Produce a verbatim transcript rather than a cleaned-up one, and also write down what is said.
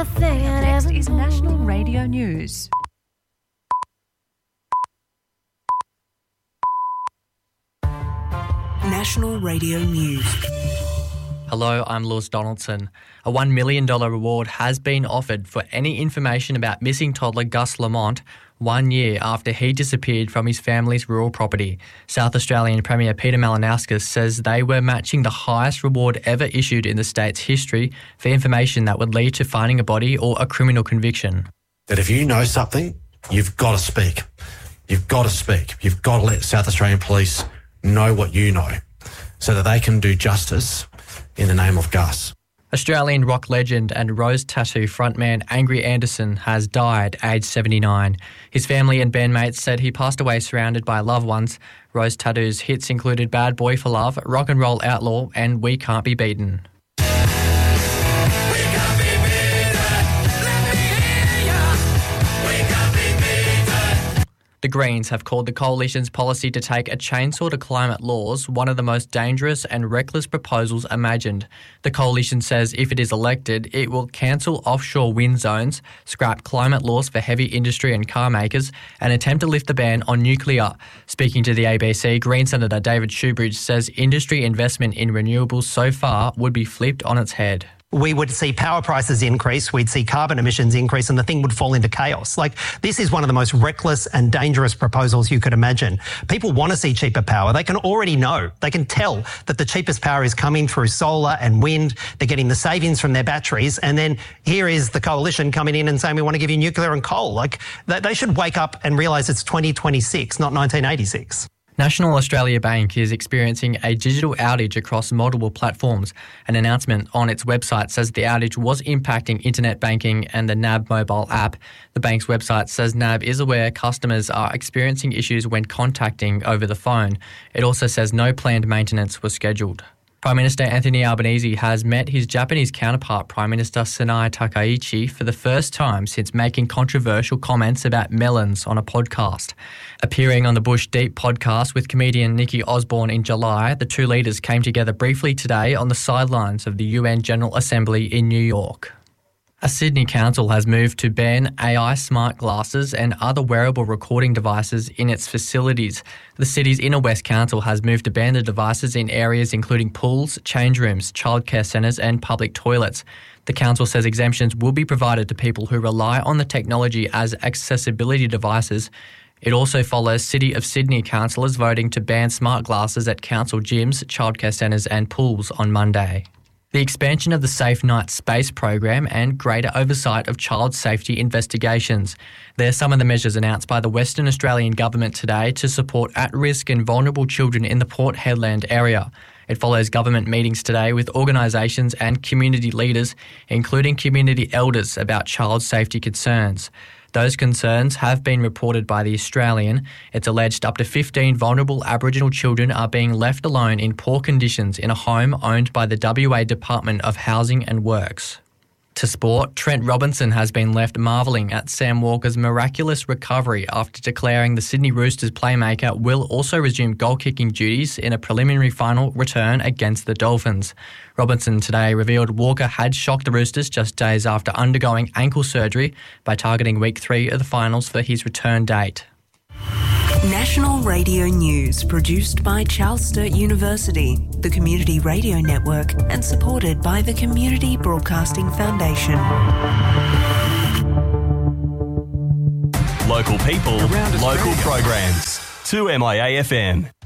Next is National Radio News. National Radio News. Hello, I'm Lewis Donaldson. A one million dollars reward has been offered for any information about missing toddler Gus Lamont one year after he disappeared from his family's rural property. South Australian Premier Peter Malinauskas says they were matching the highest reward ever issued in the state's history for information that would lead to finding a body or a criminal conviction. That if you know something, you've got to speak. You've got to speak. You've got to let South Australian Police know what you know so that they can do justice in the name of Gus. Australian rock legend and Rose Tattoo frontman Angry Anderson has died aged seventy-nine. His family and bandmates said he passed away surrounded by loved ones. Rose Tattoo's hits included Bad Boy for Love, Rock and Roll Outlaw and We Can't Be Beaten. The Greens have called the Coalition's policy to take a chainsaw to climate laws one of the most dangerous and reckless proposals imagined. The Coalition says if it is elected, it will cancel offshore wind zones, scrap climate laws for heavy industry and car makers, and attempt to lift the ban on nuclear. Speaking to the A B C, Green Senator David Shoebridge says industry investment in renewables so far would be flipped on its head. We would see power prices increase, we'd see carbon emissions increase, and the thing would fall into chaos. Like, this is one of the most reckless and dangerous proposals you could imagine. People want to see cheaper power. They can already know. They can tell that the cheapest power is coming through solar and wind. They're getting the savings from their batteries. And then here is the Coalition coming in and saying, we want to give you nuclear and coal. Like, they should wake up and realise it's twenty twenty-six, not nineteen eighty-six. National Australia Bank is experiencing a digital outage across multiple platforms. An announcement on its website says the outage was impacting internet banking and the N A B mobile app. The bank's website says N A B is aware customers are experiencing issues when contacting over the phone. It also says no planned maintenance was scheduled. Prime Minister Anthony Albanese has met his Japanese counterpart, Prime Minister Sanae Takaichi, for the first time since making controversial comments about melons on a podcast. Appearing on the Bush Deep podcast with comedian Nikki Osborne in July, the two leaders came together briefly today on the sidelines of the U N General Assembly in New York. A Sydney council has moved to ban A I smart glasses and other wearable recording devices in its facilities. The city's Inner West Council has moved to ban the devices in areas including pools, change rooms, childcare centres and public toilets. The council says exemptions will be provided to people who rely on the technology as accessibility devices. It also follows City of Sydney councillors voting to ban smart glasses at council gyms, childcare centres and pools on Monday. The expansion of the Safe Night Space program and greater oversight of child safety investigations. They're some of the measures announced by the Western Australian Government today to support at-risk and vulnerable children in the Port Hedland area. It follows government meetings today with organisations and community leaders, including community elders, about child safety concerns. Those concerns have been reported by The Australian. It's alleged up to fifteen vulnerable Aboriginal children are being left alone in poor conditions in a home owned by the W A Department of Housing and Works. To sport, Trent Robinson has been left marvelling at Sam Walker's miraculous recovery after declaring the Sydney Roosters playmaker will also resume goal-kicking duties in a preliminary final return against the Dolphins. Robinson today revealed Walker had shocked the Roosters just days after undergoing ankle surgery by targeting week three of the finals for his return date. National Radio News, produced by Charles Sturt University, the Community Radio Network, and supported by the Community Broadcasting Foundation. Local people, local programs. two M I A F M.